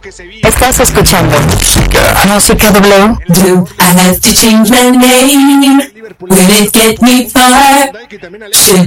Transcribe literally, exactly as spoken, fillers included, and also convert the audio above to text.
Estás escuchando Música W. Do I have to change my name? Will it get me far? Should